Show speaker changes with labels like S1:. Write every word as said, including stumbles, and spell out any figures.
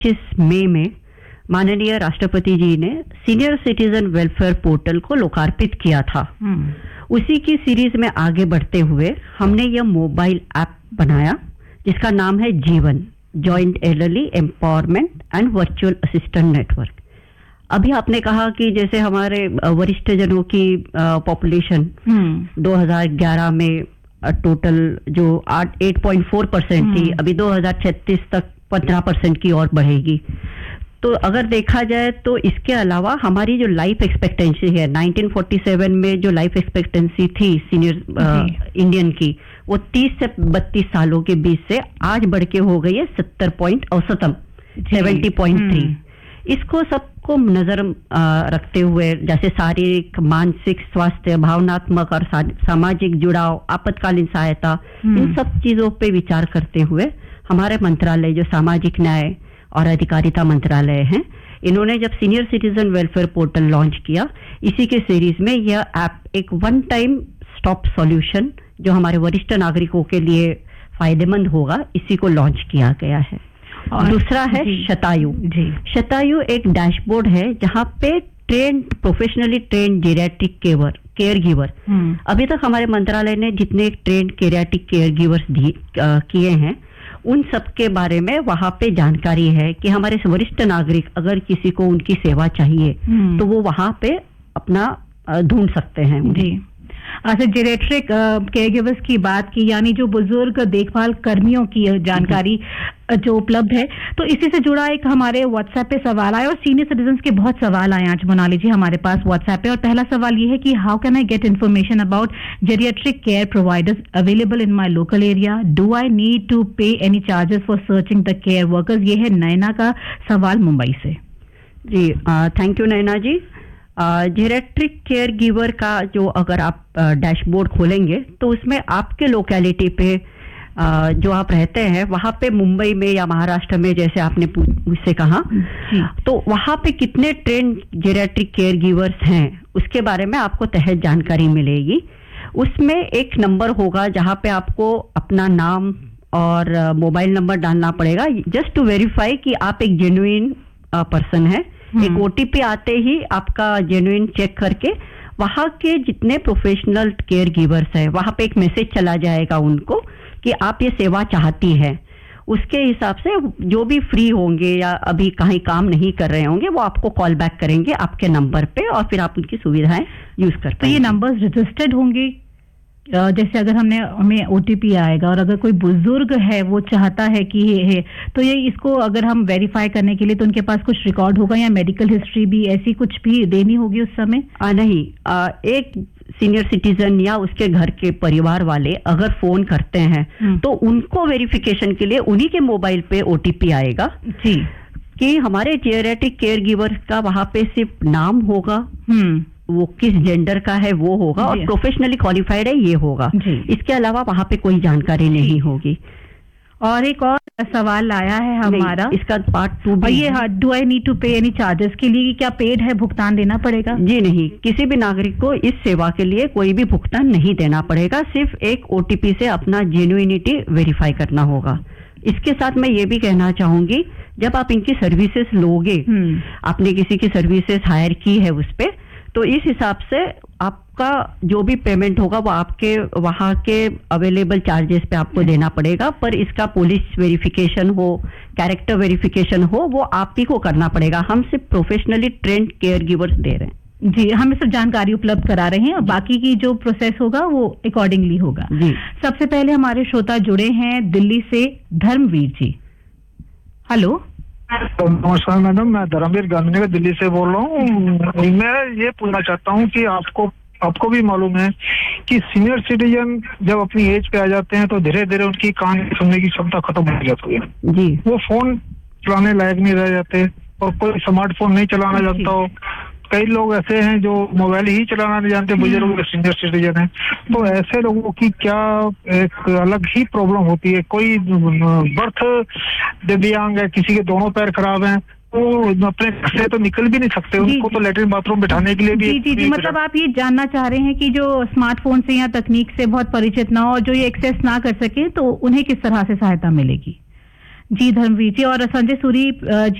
S1: इस मई में माननीय राष्ट्रपति जी ने सीनियर सिटीजन वेलफेयर पोर्टल को लोकार्पित किया था। उसी की सीरीज में आगे बढ़ते हुए हमने यह मोबाइल ऐप बनाया जिसका नाम है जीवन, joint elderly empowerment and virtual assistant network. अभी आपने कहा कि जैसे हमारे वरिष्ठ जनों की पॉपुलेशन दो हज़ार ग्यारह में टोटल जो आठ पॉइंट चार परसेंट थी, अभी दो हज़ार छत्तीस तक पंद्रह परसेंट की और बढ़ेगी। तो अगर देखा जाए तो इसके अलावा हमारी जो लाइफ एक्सपेक्टेंसी है उन्नीस सौ सैंतालीस में जो लाइफ एक्सपेक्टेंसी थी सीनियर इंडियन की, वो तीस से बत्तीस सालों के बीच से आज बढ़ के हो गई है सत्तर पॉइंट औसतम सत्तर पॉइंट तीन। इसको सबको नजर आ, रखते हुए जैसे शारीरिक, मानसिक स्वास्थ्य, भावनात्मक और सामाजिक जुड़ाव, आपातकालीन सहायता, इन सब चीजों पे विचार करते हुए हमारे मंत्रालय जो सामाजिक न्याय और अधिकारिता मंत्रालय है, इन्होंने जब senior citizen welfare portal launch किया, इसी के सीरीज में यह ऐप एक वन टाइम स्टॉप सॉल्यूशन जो हमारे वरिष्ठ नागरिकों के लिए फायदेमंद होगा, इसी को लॉन्च किया गया है। और दूसरा है शतायु। शतायु एक डैशबोर्ड है जहां पे train professionally train geriatric care care giver, अभी तक हमारे मंत्रालय ने जितने ट्रेन जेरियाट्रिक केयर गिवर्स किए हैं उन सब के बारे में वहां पे जानकारी है कि हमारे वरिष्ठ नागरिक अगर किसी को उनकी सेवा चाहिए तो वो वहां पे अपना ढूंढ सकते हैं।
S2: जी, अच्छा, जेरियाट्रिक केयर गिवर्स की बात की, यानी जो बुजुर्ग देखभाल कर्मियों की जानकारी जो उपलब्ध है, तो इसी से जुड़ा एक हमारे व्हाट्सएप पे सवाल आया और सीनियर सिटीजन के बहुत सवाल आए आज मोनाली जी हमारे पास व्हाट्सएप पे। और पहला सवाल ये है कि how can I get information about geriatric care providers available in my local area, do I need to पे any charges for searching the care workers. ये है नैना का सवाल मुंबई से।
S1: जी, thank you Naina ji. Geriatric care giver का जो अगर आप डैशबोर्ड खोलेंगे तो उसमें आपके लोकेलिटी पे uh, जो आप रहते हैं वहां पे मुंबई में या महाराष्ट्र में जैसे आपने मुझसे कहा, तो वहां पे कितने ट्रेन जेरियाट्रिक केयर गिवर्स हैं उसके बारे में आपको तहत जानकारी मिलेगी। उसमें एक नंबर होगा जहां पे आपको अपना नाम और मोबाइल नंबर डालना पड़ेगा जस्ट टू वेरीफाई कि आप एक जेन्युइन पर्सन है। एक ओटीपी आते ही आपका जेन्युइन चेक करके वहां के जितने प्रोफेशनल केयर गिवर्स है वहां पे एक मैसेज चला जाएगा उनको कि आप ये सेवा चाहती है। उसके हिसाब से जो भी फ्री होंगे या अभी कहीं काम नहीं कर रहे होंगे वो आपको कॉल बैक करेंगे आपके नंबर पे और फिर आप उनकी सुविधाएं यूज कर पाएंगे।
S2: तो ये नंबर्स रजिस्टर्ड होंगे, जैसे अगर हमने हमें ओटीपी आएगा और अगर कोई बुजुर्ग है वो चाहता है कि ये है, तो ये इसको अगर हम वेरीफाई करने के लिए तो उनके पास कुछ रिकॉर्ड होगा या मेडिकल हिस्ट्री भी ऐसी कुछ भी देनी होगी उस समय?
S1: आ, नहीं आ, एक सीनियर सिटीजन या उसके घर के परिवार वाले अगर फोन करते हैं तो उनको वेरिफिकेशन के लिए उन्हीं के मोबाइल पे ओटीपी आएगा
S2: जी
S1: कि हमारे जेरियाट्रिक केयर गिवर का वहां पे सिर्फ नाम होगा, वो किस जेंडर का है वो होगा और प्रोफेशनली क्वालिफाइड है ये होगा। इसके अलावा वहां पे कोई जानकारी नहीं होगी।
S2: और एक और सवाल आया है हमारा,
S1: इसका पार्ट टू भी,
S2: ये डू आई नीड टू पे एनी चार्जेस के लिए क्या पेड है, भुगतान देना पड़ेगा?
S1: जी नहीं, किसी भी नागरिक को इस सेवा के लिए कोई भी भुगतान नहीं देना पड़ेगा, सिर्फ एक ओटीपी से अपना जेन्युइनिटी वेरीफाई करना होगा। इसके साथ मैं ये भी कहना चाहूंगी, जब आप इनकी सर्विसेज लोगे, आपने किसी की सर्विसेज हायर की है उस पे, तो इस हिसाब से आपका जो भी पेमेंट होगा वो आपके वहां के अवेलेबल चार्जेस पे आपको देना पड़ेगा। पर इसका पुलिस वेरिफिकेशन हो, कैरेक्टर वेरिफिकेशन हो, वो आप ही को करना पड़ेगा। हम सिर्फ प्रोफेशनली ट्रेंड केयर गिवर्स दे रहे हैं।
S2: जी, हम सब जानकारी उपलब्ध करा रहे हैं और बाकी की जो प्रोसेस होगा वो अकॉर्डिंगली होगा।
S1: जी,
S2: सबसे पहले हमारे श्रोता जुड़े हैं दिल्ली से, धर्मवीर जी। हेलो,
S3: नमस्कार मैडम, मैं धर्मवीर गांधीनगर दिल्ली से बोल रहा हूँ। मैं ये पूछना चाहता हूँ कि आपको आपको भी मालूम है कि सीनियर सिटीजन जब अपनी एज पे आ जाते हैं तो धीरे धीरे उनकी कान सुनने की क्षमता खत्म हो जाती है
S1: जी।
S3: वो फोन चलाने लायक नहीं रह जाते और कोई स्मार्टफोन नहीं चलाना जानता हो। कई लोग ऐसे हैं जो मोबाइल ही चलाना नहीं जानते, बुजुर्ग सीनियर सिटीजन है। तो ऐसे लोगों की क्या एक अलग ही प्रॉब्लम होती है? कोई बर्थ दिव्यांग है, किसी के दोनों पैर खराब हैं, तो अपने घर से तो निकल भी नहीं सकते, उनको तो लेटरिन बाथरूम बिठाने के लिए भी।
S2: जी जी जी, मतलब आप ये जानना चाह रहे हैं कि जो स्मार्टफोन से या तकनीक से बहुत परिचित ना हो और जो ये एक्सेस ना कर सके तो उन्हें किस तरह से सहायता मिलेगी? जी धर्मवीर जी, और संजय सूरी